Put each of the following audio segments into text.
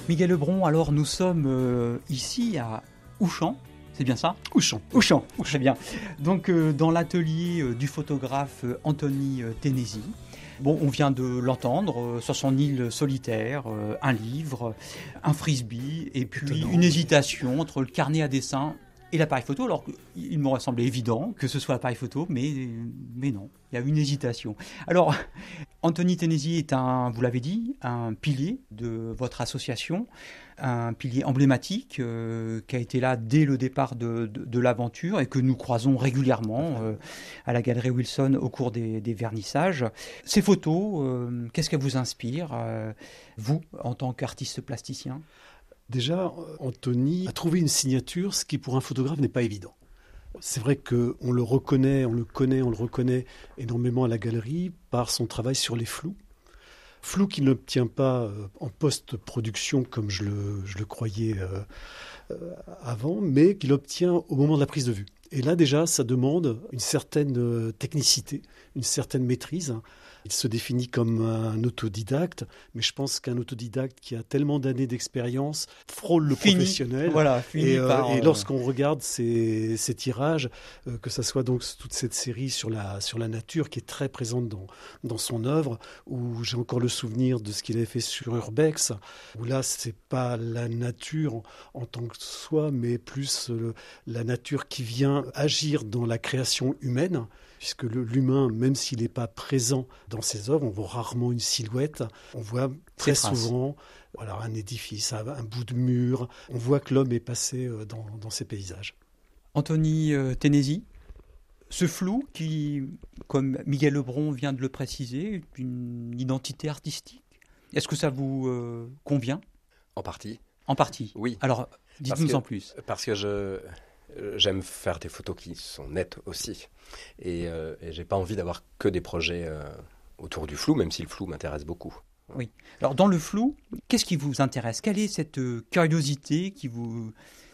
Miguel Lebron, alors nous sommes ici à Auchan, c'est bien ça ? Auchan. Auchan, très bien. Donc dans l'atelier du photographe Anthony Ténési. Bon, on vient de l'entendre, sur son île solitaire, un livre, un frisbee, et puis Étonnant. une hésitation entre le carnet à dessin et l'appareil photo. Alors il m'aurait semblé évident que ce soit l'appareil photo, mais non, il y a une hésitation. Alors, Anthony Ténési est vous l'avez dit, un pilier de votre association, un pilier emblématique qui a été là dès le départ de l'aventure et que nous croisons régulièrement à la Galerie Wilson au cours des vernissages. Ces photos, qu'est-ce qu'elles vous inspirent, vous, en tant qu'artiste plasticien ? Déjà, Anthony a trouvé une signature, ce qui pour un photographe n'est pas évident. C'est vrai qu'on le reconnaît, on le reconnaît énormément à la galerie par son travail sur les flous. Flou qu'il n'obtient pas en post-production comme je le croyais avant, mais qu'il obtient au moment de la prise de vue. Et là déjà, ça demande une certaine technicité, une certaine maîtrise. Il se définit comme un autodidacte, mais je pense qu'un autodidacte qui a tellement d'années d'expérience frôle le professionnel. Voilà, et lorsqu'on regarde ces tirages, que ça soit donc toute cette série sur la nature qui est très présente dans son œuvre, où j'ai encore le souvenir de ce qu'il avait fait sur Urbex, où là c'est pas la nature en tant que soi, mais plus la nature qui vient agir dans la création humaine. Puisque l'humain, même s'il n'est pas présent dans ses œuvres, on voit rarement une silhouette. On voit très souvent un édifice, un bout de mur. On voit que l'homme est passé dans ces paysages. Anthony Ténési, ce flou qui, comme Miguel Lebron vient de le préciser, est une identité artistique. Est-ce que ça vous convient ? En partie. En partie. Oui. Alors, dites-nous en plus. Parce que j'aime faire des photos qui sont nettes aussi. Et j'ai pas envie d'avoir que des projets autour du flou, même si le flou m'intéresse beaucoup. Oui. Alors, dans le flou, qu'est-ce qui vous intéresse ? Quelle est cette curiosité qui vous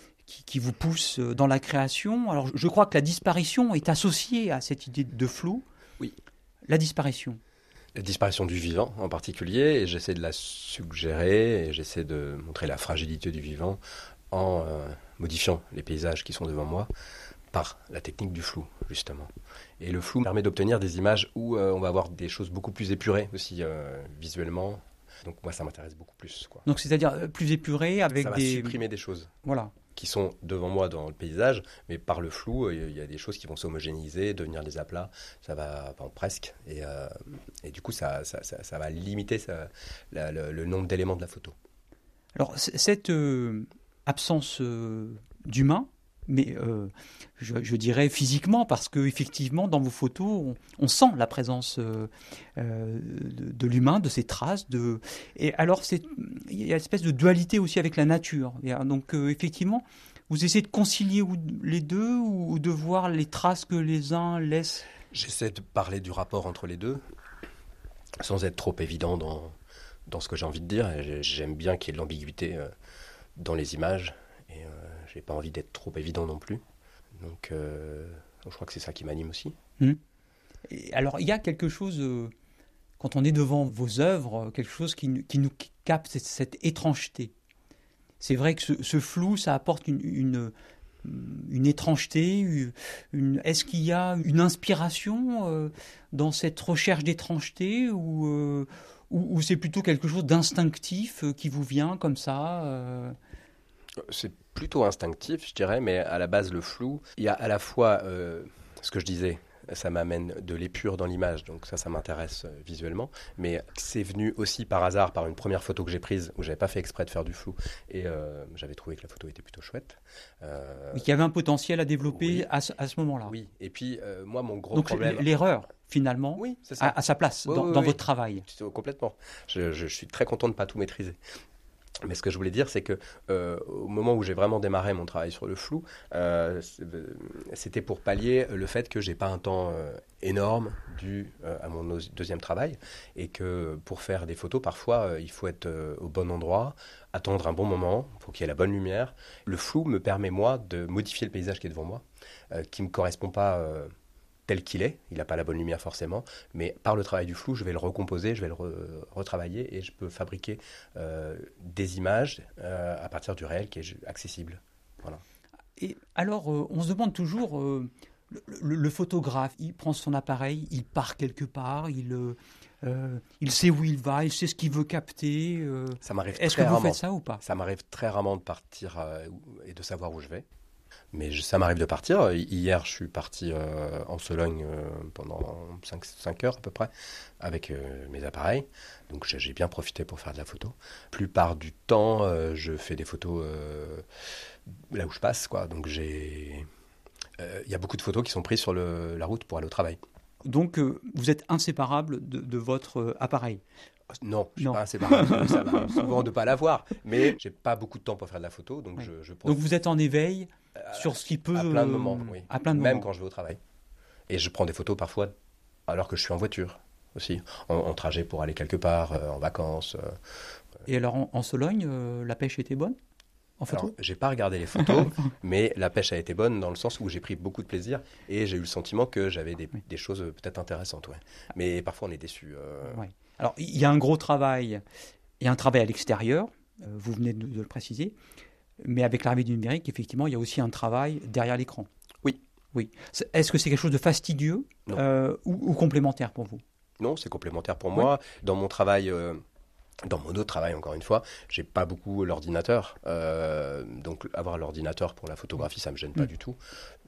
pousse dans la création ? Alors, je crois que la disparition est associée à cette idée de flou. Oui. La disparition. La disparition du vivant en particulier, et j'essaie de la suggérer, et j'essaie de montrer la fragilité du vivant en modifiant les paysages qui sont devant moi par la technique du flou, justement. Et le flou permet d'obtenir des images où on va avoir des choses beaucoup plus épurées aussi visuellement. Donc moi, ça m'intéresse beaucoup plus, quoi. Donc c'est-à-dire plus épuré avec ça va supprimer des choses. Voilà. Qui sont devant moi dans le paysage, mais par le flou, il y a des choses qui vont s'homogénéiser, devenir des aplats, ça va, enfin, presque, et du coup, ça va limiter le nombre d'éléments de la photo. Alors, cette absence d'humain, mais je dirais physiquement, parce qu'effectivement, dans vos photos, on sent la présence de l'humain, de ses traces. Et alors, il y a une espèce de dualité aussi avec la nature. Donc, effectivement, vous essayez de concilier les deux ou de voir les traces que les uns laissent ? J'essaie de parler du rapport entre les deux, sans être trop évident dans ce que j'ai envie de dire. J'aime bien qu'il y ait de l'ambiguïté dans les images. Et j'ai pas envie d'être trop évident non plus. Donc je crois que c'est ça qui m'anime aussi. Et alors, il y a quelque chose, quand on est devant vos œuvres, quelque chose qui nous capte cette étrangeté. C'est vrai que ce flou, ça apporte une étrangeté. Est-ce qu'il y a une inspiration dans cette recherche d'étrangeté ou c'est plutôt quelque chose d'instinctif qui vous vient comme ça C'est plutôt instinctif, je dirais, mais à la base, le flou, il y a à la fois ce que je disais, ça m'amène de l'épure dans l'image, donc ça m'intéresse visuellement, mais c'est venu aussi par hasard, par une première photo que j'ai prise, où j'avais pas fait exprès de faire du flou, et j'avais trouvé que la photo était plutôt chouette. Il y avait un potentiel à développer à ce moment-là. Oui, et puis moi, mon gros donc, problème... Donc l'erreur, finalement, oui, c'est ça. À sa place dans votre travail. Complètement. Je suis très content de ne pas tout maîtriser. Mais ce que je voulais dire, c'est que au moment où j'ai vraiment démarré mon travail sur le flou, c'était pour pallier le fait que j'ai pas un temps énorme dû à mon deuxième travail, et que pour faire des photos, parfois, il faut être au bon endroit, attendre un bon moment pour qu'il y ait la bonne lumière. Le flou me permet, moi, de modifier le paysage qui est devant moi, qui me correspond pas tel qu'il est. Il n'a pas la bonne lumière forcément, mais par le travail du flou, je vais le recomposer, je vais le retravailler et je peux fabriquer des images à partir du réel qui est accessible. Voilà. Et alors, on se demande toujours, le photographe, il prend son appareil, il part quelque part, il sait où il va, il sait ce qu'il veut capter. Ça m'arrive Est-ce très que vous rarement. faites ça ou pas? Ça m'arrive très rarement de partir et de savoir où je vais. Mais ça m'arrive de partir. Hier, je suis parti en Sologne pendant 5 heures à peu près avec mes appareils. Donc j'ai bien profité pour faire de la photo. La plupart du temps, je fais des photos là où je passe, quoi. Donc il y a beaucoup de photos qui sont prises sur la route pour aller au travail. Donc, vous êtes inséparable de votre appareil? Non, je ne suis Non. pas inséparable. Ça m'arrive souvent de ne pas l'avoir. Mais j'ai pas beaucoup de temps pour faire de la photo. Donc Oui. je Donc, vous êtes en éveil sur ce qui peut... à plein de moments, oui. À plein de Même moments. quand je vais au travail. Et je prends des photos parfois alors que je suis en voiture aussi, en trajet pour aller quelque part, en vacances. Et alors, en Sologne, la pêche était bonne en photo? Alors, j'ai pas regardé les photos, mais la pêche a été bonne dans le sens où j'ai pris beaucoup de plaisir et j'ai eu le sentiment que j'avais des choses peut-être intéressantes. Ouais. Mais parfois, on est déçu. Ouais. Alors, il y a un gros travail, il y a un travail à l'extérieur, vous venez de le préciser, mais avec l'arrivée du numérique, effectivement, il y a aussi un travail derrière l'écran. Oui. Oui. Est-ce que c'est quelque chose de fastidieux ou complémentaire pour vous? Non, c'est complémentaire pour moi. Dans mon travail... Dans mon autre travail, encore une fois, j'ai pas beaucoup l'ordinateur. Donc, avoir l'ordinateur pour la photographie, ça me gêne pas du tout.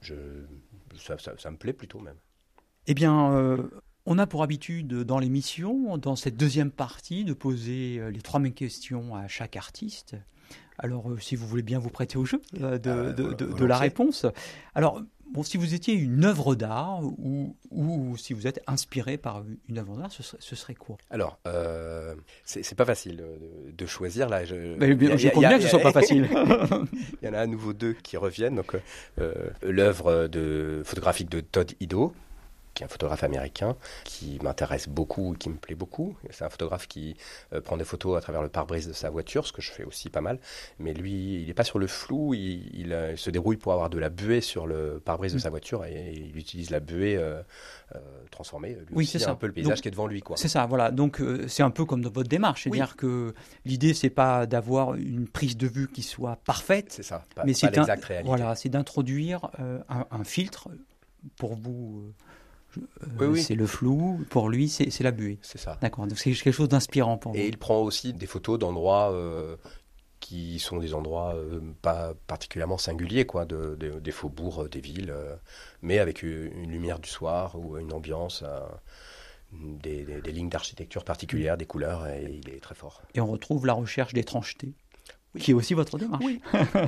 Ça me plaît plutôt même. Eh bien, on a pour habitude dans l'émission, dans cette deuxième partie, de poser les 3 mêmes questions à chaque artiste. Alors, si vous voulez bien vous prêter au jeu de la réponse. Alors, bon, si vous étiez une œuvre d'art ou si vous êtes inspiré par une œuvre d'art, ce serait quoi? Alors, c'est pas facile de choisir là. Je comprends bien que ce soit pas facile. Il y en a à nouveau 2 qui reviennent. Donc, l'œuvre photographique de Todd Ido, qui est un photographe américain, qui m'intéresse beaucoup, qui me plaît beaucoup. C'est un photographe qui prend des photos à travers le pare-brise de sa voiture, ce que je fais aussi pas mal. Mais lui, il n'est pas sur le flou, il se débrouille pour avoir de la buée sur le pare-brise de sa voiture et il utilise la buée transformée, lui Oui, aussi, c'est ça. un peu le paysage Donc, qui est devant lui, quoi. C'est ça, voilà. Donc, c'est un peu comme dans votre démarche. C'est-à-dire que l'idée, c'est pas d'avoir une prise de vue qui soit parfaite. C'est ça, mais pas l'exacte réalité. Voilà, c'est d'introduire un filtre. Pour vous, oui. c'est le flou. Pour lui, c'est la buée. C'est ça. D'accord. Donc, c'est quelque chose d'inspirant pour vous. Et il prend aussi des photos d'endroits qui sont des endroits pas particulièrement singuliers, quoi, des faubourgs, des villes, mais avec une lumière du soir ou une ambiance, des lignes d'architecture particulières, des couleurs, et il est très fort. Et on retrouve la recherche d'étrangeté, qui est aussi votre démarche. Oui.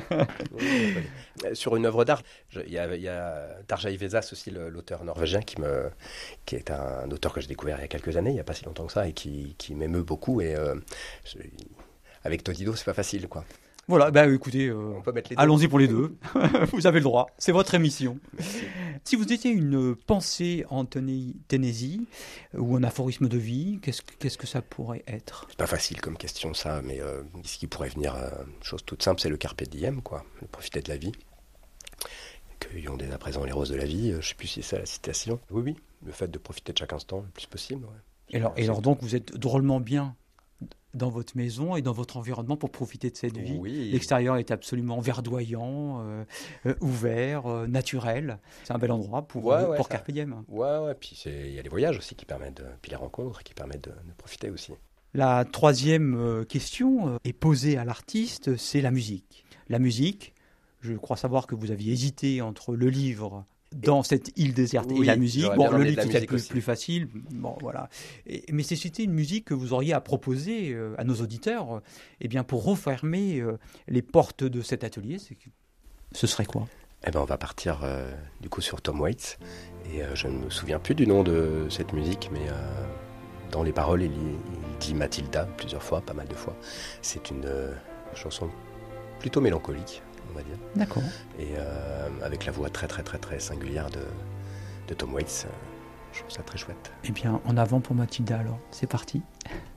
Sur une œuvre d'art, il y a Tarjei Vesaas aussi, l'auteur norvégien, qui est un auteur que j'ai découvert il y a quelques années, il n'y a pas si longtemps que ça, et qui m'émeut beaucoup. Et avec Todd Ido, c'est pas facile, quoi. Voilà, bah écoutez, on peut mettre les deux. Allons-y pour les deux. Vous avez le droit, c'est votre émission. Si vous étiez une pensée en Tennessee ou un aphorisme de vie, qu'est-ce que ça pourrait être? C'est pas facile comme question, ça, mais ce qui pourrait venir, chose toute simple, c'est le carpe diem, quoi, profiter de la vie. Cueillons dès à présent les roses de la vie, je sais plus si c'est ça la citation. Oui, le fait de profiter de chaque instant le plus possible. Ouais. Et alors donc, vous êtes drôlement bien dans votre maison et dans votre environnement pour profiter de cette vie. Oui. L'extérieur est absolument verdoyant, ouvert, naturel. C'est un bel endroit pour carpe diem. Ouais, puis il y a les voyages aussi qui permettent, puis les rencontres qui permettent de profiter aussi. La troisième question est posée à l'artiste, c'est la musique. La musique, je crois savoir que vous aviez hésité entre le livre dans cette île déserte et la musique. Bon, le livre c'était plus facile. Bon, voilà. Mais c'était une musique que vous auriez à proposer à nos auditeurs, pour refermer les portes de cet atelier. Ce serait quoi? On va partir du coup sur Tom Waits. Et je ne me souviens plus du nom de cette musique, mais dans les paroles, il dit Mathilda plusieurs fois, pas mal de fois. C'est une chanson plutôt mélancolique, on va dire. D'accord. Et avec la voix très très très très singulière de Tom Waits, je trouve ça très chouette. En avant pour Mathilda alors, c'est parti.